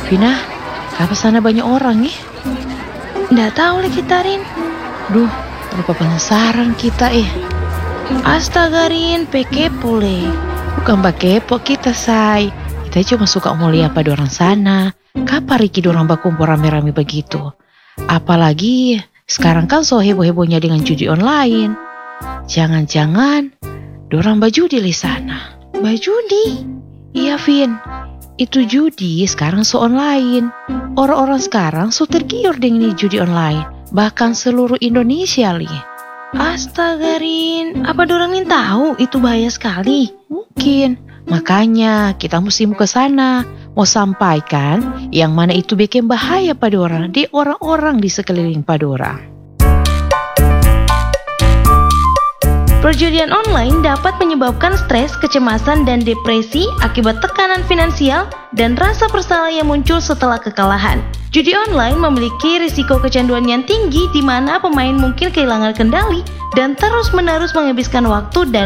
Vina, apa sana banyak orang nih? Nggak tahu lagi Rin. Duh, lupa penasaran kita Astaga Rin, kepo le. Bukan kepo kita, say. Kita cuma suka mau lihat pada orang sana. Kapan Riki dorang berkumpul rame-rame begitu? Apalagi sekarang kan so heboh-hebohnya dengan judi online. Jangan-jangan dorang berjudi di sana. Berjudi? Iya, Vin. Itu judi sekarang so online. Orang-orang sekarang so tergiur dengan judi online. Bahkan seluruh Indonesia li. Astaga Rin, apa dorang nih tahu itu bahaya sekali? Mungkin. Makanya kita mesti mau ke sana. Mau sampaikan yang mana itu bikin bahaya pada orang di sekeliling pada orang. Perjudian online dapat menyebabkan stres, kecemasan, dan depresi akibat tekanan finansial dan rasa bersalah yang muncul setelah kekalahan. Judi online memiliki risiko kecanduan yang tinggi di mana pemain mungkin kehilangan kendali dan terus-menerus menghabiskan waktu dan